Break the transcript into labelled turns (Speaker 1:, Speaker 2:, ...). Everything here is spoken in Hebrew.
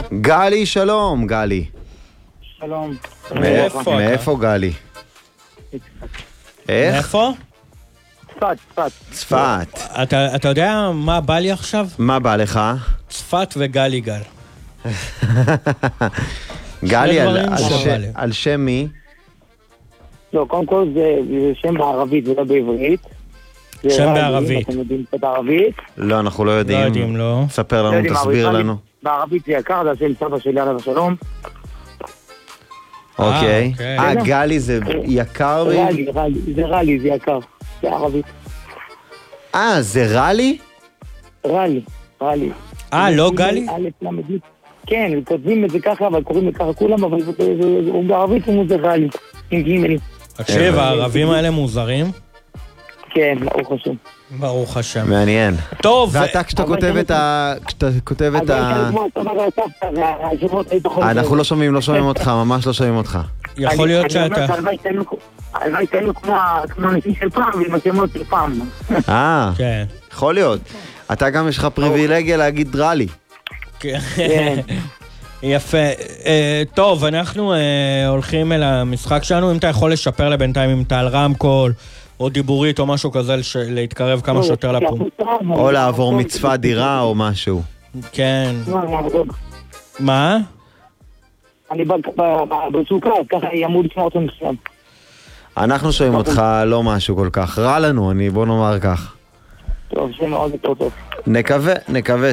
Speaker 1: גלי, שלום, גלי.
Speaker 2: שלום.
Speaker 1: מאיפה גלי? איך?
Speaker 3: מאיפה?
Speaker 1: צפת.
Speaker 3: אתה יודע מה בא לי עכשיו?
Speaker 1: מה בא לך?
Speaker 3: צפת וגלי גל.
Speaker 1: גלי, על שם מי?
Speaker 2: לא, קודם כל זה שם בערבית ולא בעברית.
Speaker 3: שם בערבית.
Speaker 2: אתם יודעים קצת ערבית?
Speaker 1: לא, אנחנו לא יודעים.
Speaker 3: לא יודעים, לא.
Speaker 1: ספר לנו, תסביר לנו.
Speaker 2: בערבית זה יקר, זה השם סבא שלי עליו השלום.
Speaker 1: אוקיי. גלי זה יקר?
Speaker 2: זה רלי, זה יקר. זה ערבית.
Speaker 1: זה רלי?
Speaker 2: רלי.
Speaker 3: לא גלי?
Speaker 2: כן, כותבים את זה ככה, אבל קוראים את ככה כולם, אבל הוא בערבית זה רלי. עם גימלים.
Speaker 3: תקשיב, הערבים האלה מוזרים?
Speaker 2: כן, ברוך השם.
Speaker 3: ברוך השם.
Speaker 1: מעניין.
Speaker 3: טוב.
Speaker 1: ואתה כשאתה כותב את אנחנו לא שומעים אותך, ממש לא שומעים אותך.
Speaker 3: יכול להיות שאתה...
Speaker 2: הלוואי תהיינו כמו אנשים של פעם, ועם השמות של פעם.
Speaker 3: כן.
Speaker 1: יכול להיות. אתה גם יש לך פריבילגיה להגיד רלי.
Speaker 3: כן. יפה. טוב, אנחנו הולכים אל המשחק שלנו. אם אתה יכול לשפר לבינתיים אם אתה על רמקול או דיבורית או משהו כזה, להתקרב כמה שיותר לפום.
Speaker 1: או לעבור מצווה דירה או משהו.
Speaker 3: כן. מה?
Speaker 2: אני בסוכה, ככה ימוד לשמוע אותו מסוים.
Speaker 1: אנחנו שומעים אותך לא משהו כל כך. רע לנו, בוא נאמר כך.
Speaker 2: טוב, זה מאוד טוב.
Speaker 1: נקווה